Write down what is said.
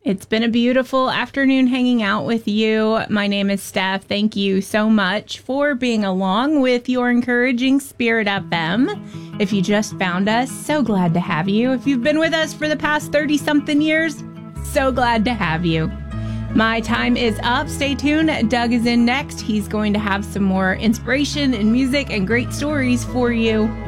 It's been a beautiful afternoon hanging out with you. My name is Steph. Thank you so much for being along with your encouraging Spirit FM. If you just found us, so glad to have you. If you've been with us for the past 30-something years, so glad to have you. My time is up. Stay tuned. Doug is in next. He's going to have some more inspiration and music and great stories for you.